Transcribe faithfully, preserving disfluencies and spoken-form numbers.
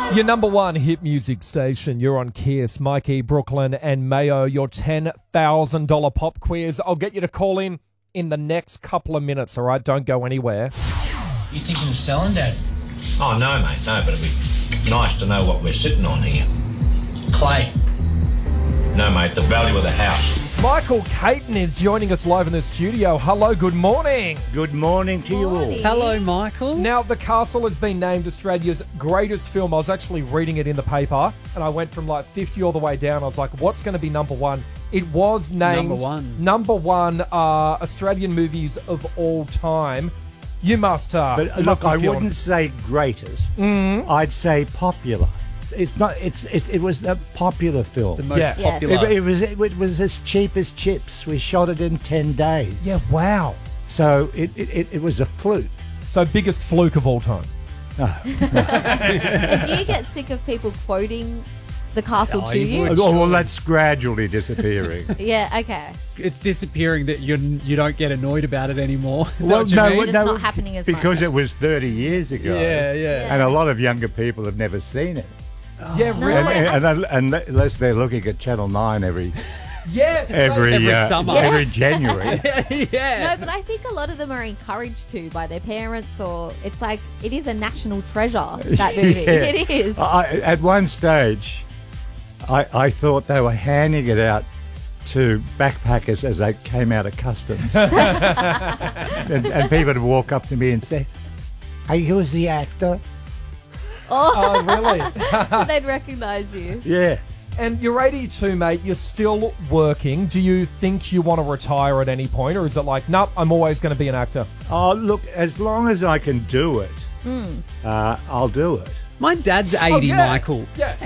Your number one hit music station. You're on Kiss. Mikey, Brooklyn and Mayo. Your ten thousand dollars pop quiz. I'll get you to call in in the next couple of minutes, all right? Don't go anywhere. You thinking of selling, Dad? Oh, no, mate, no, but it'd be nice to know what we're sitting on here. Clay. No, mate, the value of the house. Michael Caton is joining us live in the studio. Hello, good morning. Good morning to you all. Hello, Michael. Now, The Castle has been named Australia's greatest film. I was actually reading it in the paper, and I went from like fifty all the way down. I was like, what's going to be number one? It was named Number one. number one uh, Australian movies of all time. You must, uh, But you must look, be I feeling- wouldn't say greatest. Mm-hmm. I'd say popular. It's not. It's. It, it was a popular film. The most Yeah. popular. It, it was. It, was as cheap as chips. We shot it in ten days. Yeah, wow. So it. It, it, it was a fluke. So biggest fluke of all time. And do you get sick of people quoting The Castle Oh, to you you? would. Oh, well, that's gradually disappearing. Yeah, okay. It's disappearing that you you don't get annoyed about it anymore. Is Well, that what you no, mean? It's not happening as because much. it was thirty years ago. Yeah, yeah. And a lot of younger people have never seen it. Yeah, No, really. And, and, and unless they're looking at Channel Nine every Yes. every Every uh, summer. every January. yeah. No, but I think a lot of them are encouraged to by their parents, or it's like it is a national treasure, that movie. Yeah. It is. I, at one stage, I, I thought they were handing it out to backpackers as they came out of customs. and, and people would walk up to me and say, "Are you the actor?" Oh, really? So they'd recognise you. Yeah. And you're eighty-two, mate. You're still working. Do you think you want to retire at any point, or is it like, nope, I'm always going to be an actor? Oh, look, as long as I can do it, uh, I'll do it. My dad's eighty, Oh, yeah. Michael. Yeah.